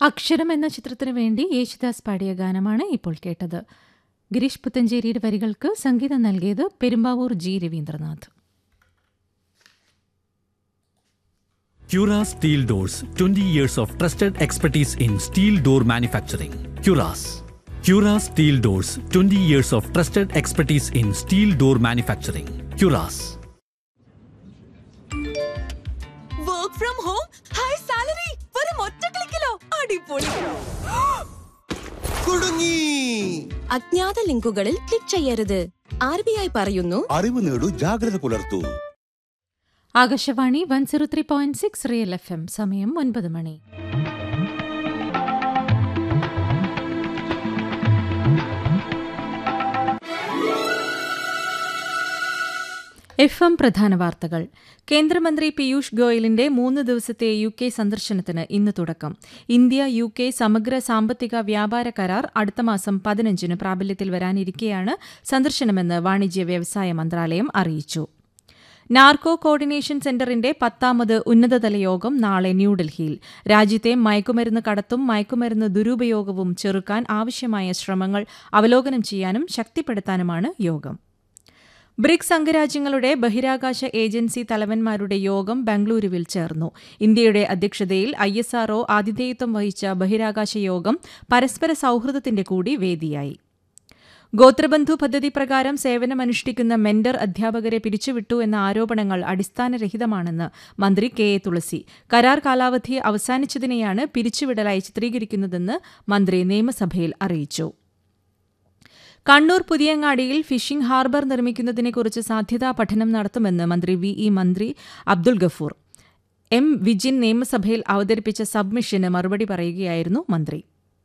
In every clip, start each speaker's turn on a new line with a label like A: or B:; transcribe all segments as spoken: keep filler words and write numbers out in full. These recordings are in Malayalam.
A: അക്ഷരം എന്ന ചിത്രത്തിനു വേണ്ടി യേശുദാസ് പാടിയ ഗാനമാണ് ഇപ്പോൾ കേട്ടത്. ഗിരീഷ് പുത്തഞ്ചേരിയുടെ വരികൾക്ക് സംഗീതം നൽകിയത് Perumbavoor G Ravindranath.
B: Cura Steel Doors, twenty years of trusted expertise in steel door manufacturing. Curas. Cura Steel Doors, twenty years of trusted expertise in steel door manufacturing. Curas.
C: Work from home, high salary, വെറും ഒറ്റ ക്ലിക്കിലോ അടിപൊളി.
D: കുടുങ്ങി.
C: അജ്ഞാത ലിങ്കുകളിൽ ക്ലിക്ക് ചെയ്യരുത്. ആർ ബി ഐ പറയുന്നു,
D: അറിവ് നേടൂ, ജാഗ്രത പുലർത്തൂ.
A: Akashvani one zero three point six real F M. സമയം ഒൻപത് മണി. എഫ് എം പ്രധാന വാർത്തകൾ. കേന്ദ്രമന്ത്രി പീയൂഷ് ഗോയലിന്റെ മൂന്ന് ദിവസത്തെ യു കെ സന്ദർശനത്തിന് ഇന്ന് തുടക്കം. ഇന്ത്യ യു കെ സമഗ്ര സാമ്പത്തിക വ്യാപാര കരാർ അടുത്ത മാസം പതിനഞ്ചിന് പ്രാബല്യത്തിൽ വരാനിരിക്കെയാണ് സന്ദർശനമെന്ന് വാണിജ്യ വ്യവസായ മന്ത്രാലയം അറിയിച്ചു. നാർക്കോ കോർഡിനേഷൻ സെന്ററിന്റെ പത്താമത് ഉന്നതതല യോഗം നാളെ ന്യൂഡൽഹിയിൽ. രാജ്യത്തെ മയക്കുമരുന്ന് കടത്തും മയക്കുമരുന്ന് ദുരുപയോഗവും ചെറുക്കാൻ ആവശ്യമായ ശ്രമങ്ങൾ അവലോകനം ചെയ്യാനും ശക്തിപ്പെടുത്താനുമാണ് യോഗം. ബ്രിക്സ് അംഗരാജ്യങ്ങളുടെ ബഹിരാകാശ ഏജൻസി തലവന്മാരുടെ യോഗം ബംഗളൂരുവിൽ ചേർന്നു. ഇന്ത്യയുടെ അധ്യക്ഷതയിൽ ഐ എസ് ആർ ഒ ആതിഥേയത്വം വഹിച്ച ബഹിരാകാശ യോഗം പരസ്പര സൌഹൃദത്തിന്റെ കൂടി വേദിയായി. ഗോത്രബന്ധു പദ്ധതി പ്രകാരം സേവനമനുഷ്ഠിക്കുന്ന മെന്റർ അധ്യാപകരെ പിരിച്ചുവിട്ടു എന്ന ആരോപണങ്ങൾ അടിസ്ഥാനരഹിതമാണെന്ന് മന്ത്രി കെ എ തുളസി. കരാർ കാലാവധി അവസാനിച്ചതിനെയാണ് പിരിച്ചുവിടലായി ചിത്രീകരിക്കുന്നതെന്ന് മന്ത്രി നിയമസഭയിൽ അറിയിച്ചു. കണ്ണൂർ പുതിയങ്ങാടിയിൽ ഫിഷിംഗ് ഹാർബർ നിർമ്മിക്കുന്നതിനെക്കുറിച്ച് സാധ്യതാ പഠനം നടത്തുമെന്ന് മന്ത്രി വി ഇ മന്ത്രി അബ്ദുൾ ഗഫൂർ. എം വിജിൻ നിയമസഭയിൽ അവതരിപ്പിച്ച സബ്മിഷന് മറുപടി പറയുകയായിരുന്നു മന്ത്രി.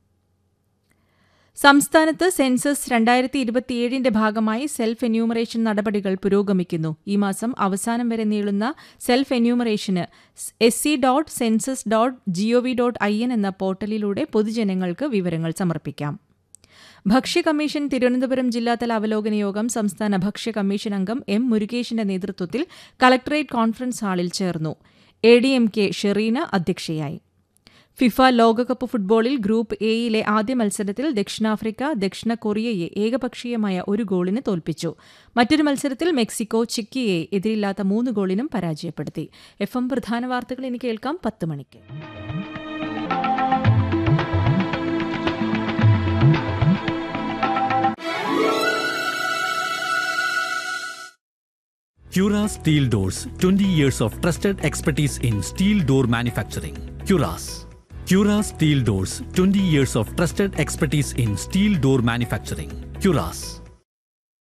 A: സംസ്ഥാനത്ത് സെൻസസ് രണ്ടായിരത്തി ഇരുപത്തിയേഴിന്റെ ഭാഗമായി സെൽഫ് എന്യൂമറേഷൻ നടപടികൾ പുരോഗമിക്കുന്നു. ഈ മാസം അവസാനം വരെ നീളുന്ന self എന്യൂമറേഷന് S C dot census dot G O V dot I N എന്ന പോർട്ടലിലൂടെ പൊതുജനങ്ങൾക്ക് വിവരങ്ങൾ സമർപ്പിക്കാം. ഭക്ഷ്യ കമ്മീഷൻ തിരുവനന്തപുരം ജില്ലാതല അവലോകന യോഗം സംസ്ഥാന ഭക്ഷ്യ കമ്മീഷൻ അംഗം എം മുരുകേഷിന്റെ നേതൃത്വത്തിൽ കളക്ടറേറ്റ് കോൺഫറൻസ് ഹാളിൽ ചേർന്നു. A D M K Shereena അധ്യക്ഷയായി. ഫിഫ ലോകകപ്പ് ഫുട്ബോളിൽ ഗ്രൂപ്പ് എയിലെ ആദ്യ മത്സരത്തിൽ ദക്ഷിണാഫ്രിക്ക ദക്ഷിണ കൊറിയയെ ഏകപക്ഷീയമായ ഒരു ഗോളിന് തോൽപ്പിച്ചു. മറ്റൊരു മത്സരത്തിൽ മെക്സിക്കോ ചെക്കിയെ എതിരില്ലാത്ത മൂന്ന് ഗോളിനും പരാജയപ്പെടുത്തി. എഫ് എം പ്രധാന വാർത്തകൾ ഇനി കേൾക്കാം പത്ത് മണിക്ക്.
B: Cura Steel Doors, twenty years of trusted expertise in steel door manufacturing. Curas. Cura Steel Doors, twenty years of trusted expertise in steel door manufacturing. Curas.